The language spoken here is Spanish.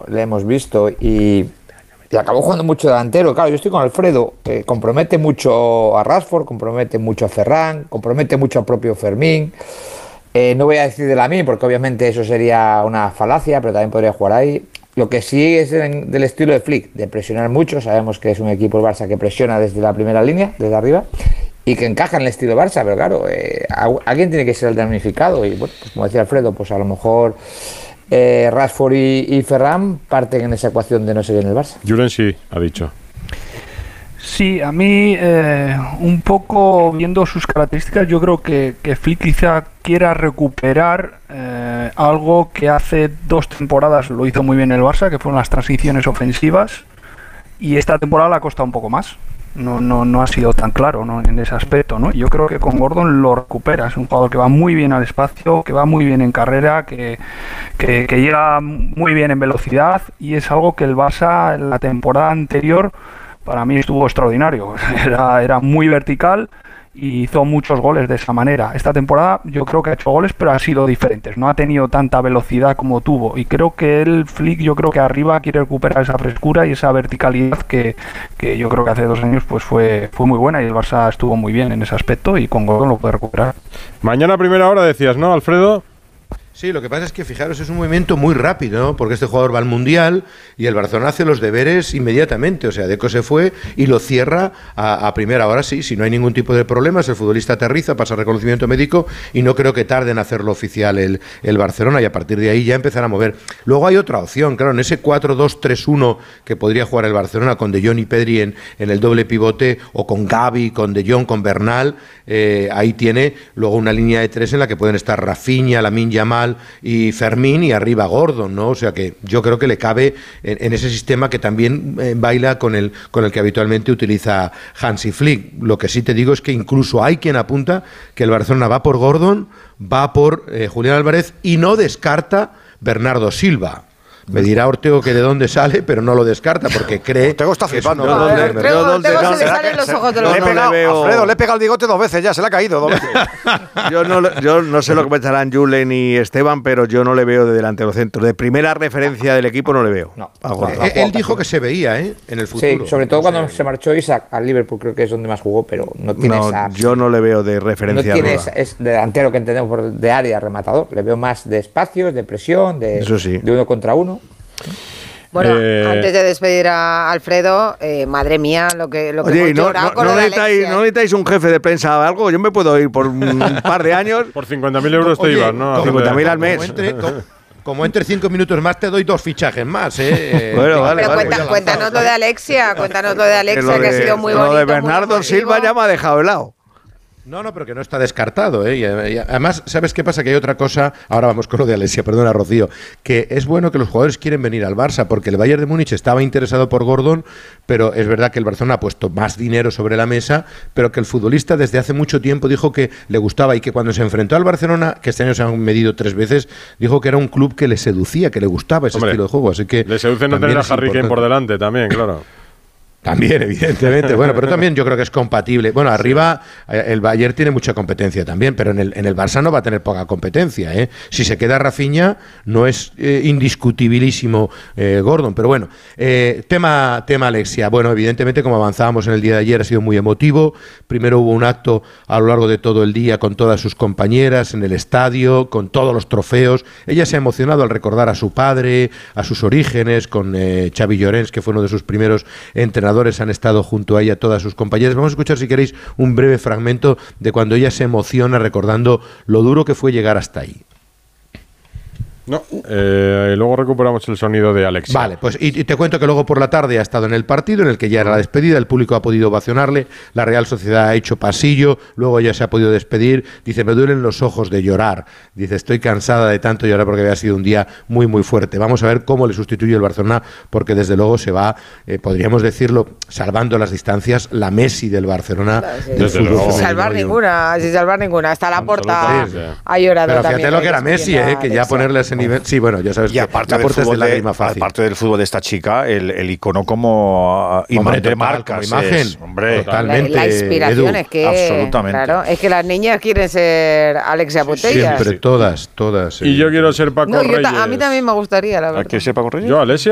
le hemos visto y acabó jugando mucho delantero. Claro, yo estoy con Alfredo, compromete mucho a Rashford, compromete mucho a Ferran, compromete mucho al propio Fermín. No voy a decir de Lamine porque obviamente eso sería una falacia, pero también podría jugar ahí. Lo que sí es del estilo de Flick, de presionar mucho. Sabemos que es un equipo el Barça que presiona desde la primera línea, desde arriba, y que encaja en el estilo Barça, pero claro, alguien tiene que ser el damnificado. Y bueno, pues como decía Alfredo, pues a lo mejor Rashford y Ferran parten en esa ecuación de no seguir en el Barça. Julen sí ha dicho. Sí, a mí un poco viendo sus características, yo creo que Flick quizá quiera recuperar algo que hace 2 temporadas lo hizo muy bien el Barça, que fueron las transiciones ofensivas, y esta temporada le ha costado un poco más. No ha sido tan claro, ¿no?, en ese aspecto, ¿no? Yo creo que con Gordon lo recupera. Es un jugador que va muy bien al espacio, que va muy bien en carrera, que llega muy bien en velocidad, y es algo que el Barça en la temporada anterior para mí estuvo extraordinario. Era muy vertical y hizo muchos goles de esa manera. Esta temporada yo creo que ha hecho goles, pero han sido diferentes. No ha tenido tanta velocidad como tuvo. Y creo que el Flick, yo creo que arriba quiere recuperar esa frescura y esa verticalidad que yo creo que hace 2 años pues fue muy buena, y el Barça estuvo muy bien en ese aspecto, y con Gordon lo puede recuperar. Mañana a primera hora decías, ¿no, Alfredo? Sí, lo que pasa es que, fijaros, es un movimiento muy rápido, ¿no? Porque este jugador va al Mundial y el Barcelona hace los deberes inmediatamente. O sea, Deco se fue y lo cierra a primera hora, sí, si no hay ningún tipo de problemas. El futbolista aterriza, pasa reconocimiento médico y no creo que tarde en hacerlo oficial el Barcelona, y a partir de ahí ya empezará a mover. Luego hay otra opción, claro, en ese 4-2-3-1 que podría jugar el Barcelona con De Jong y Pedri en el doble pivote, o con Gavi, con De Jong, con Bernal, ahí tiene luego una línea de 3 en la que pueden estar Rafinha, Lamine Yamal y Fermín, y arriba Gordon, ¿no? O sea que yo creo que le cabe en ese sistema que también baila con el que habitualmente utiliza Hansi Flick. Lo que sí te digo es que incluso hay quien apunta que el Barcelona va por Gordon, va por Julián Álvarez, y no descarta Bernardo Silva. Me dirá Ortego que de dónde sale, pero no lo descarta porque cree. Ortego está flipando. Ortego se le salen los ojos de los ojos. Alfredo, le he pegado el bigote 2 veces ya, se le ha caído 2 veces. Yo no sé lo que pensarán Julen y Esteban, pero yo no le veo de delantero centro. De primera referencia del equipo no le veo. No. Él dijo que se veía, en el futuro. Sí, sobre todo cuando se marchó Isaac al Liverpool, creo que es donde más jugó, pero no tiene esa. Yo no le veo de referencia. No tiene es delantero que entendemos de área, rematador. Le veo más de espacios, de presión, de 1 contra 1. Bueno, antes de despedir a Alfredo, madre mía, lo que oye, no necesitáis un jefe de prensa o algo. Yo me puedo ir por un par de años. Por 50.000 euros te ibas, ¿no? 50.000 al mes. Como entre 5 minutos más te doy 2 fichajes más, Bueno, vale. Pero cuéntanos lo de Alexia, que ha sido muy bonito. Lo de Bernardo Silva ya me ha dejado helado. No, pero que no está descartado, ¿eh? Y además, ¿sabes qué pasa? Que hay otra cosa, ahora vamos con lo de Alexia, perdona, Rocío, que es bueno que los jugadores quieren venir al Barça, porque el Bayern de Múnich estaba interesado por Gordon, pero es verdad que el Barcelona ha puesto más dinero sobre la mesa, pero que el futbolista desde hace mucho tiempo dijo que le gustaba, y que cuando se enfrentó al Barcelona, que este año se han medido 3 veces, dijo que era un club que le seducía, que le gustaba ese estilo de juego, así que... Le seduce no tener a Harry Kane por delante también, claro. También, evidentemente. Bueno, pero también yo creo que es compatible. Bueno, arriba el Bayern tiene mucha competencia también, pero en el Barça no va a tener poca competencia, ¿eh? Si se queda Rafinha, no es indiscutibilísimo Gordon. Pero bueno, tema Alexia. Bueno, evidentemente, como avanzábamos en el día de ayer, ha sido muy emotivo. Primero hubo un acto a lo largo de todo el día con todas sus compañeras en el estadio, con todos los trofeos. Ella se ha emocionado al recordar a su padre, a sus orígenes, con Xavi Llorens, que fue uno de sus primeros entrenadores. Han estado junto a ella todas sus compañeras. Vamos a escuchar, si queréis, un breve fragmento de cuando ella se emociona recordando lo duro que fue llegar hasta ahí. No, luego recuperamos el sonido de Alexia. Vale, pues y te cuento que luego por la tarde ha estado en el partido en el que ya era la despedida, el público ha podido ovacionarle, la Real Sociedad ha hecho pasillo, luego ella se ha podido despedir, dice, me duelen los ojos de llorar, dice, estoy cansada de tanto llorar porque había sido un día muy muy fuerte. Vamos a ver cómo le sustituye el Barcelona, porque desde luego se va, podríamos decirlo, salvando las distancias, la Messi del Barcelona. Sin salvar ninguna, hasta la Porta ha llorado. Pero fíjate también lo que era Messi, que ya ponerle ese nivel. Sí, bueno, ya sabes, y aparte del fútbol de esta chica, el icono como imagen de marcas. Totalmente. La inspiración es que. Absolutamente. Claro, es que las niñas quieren ser Alexia Putellas. Siempre, todas. Y yo quiero ser Paco Reyes. A mí también me gustaría, la verdad. ¿Quieres ser Paco Reyes? Yo, Alexia.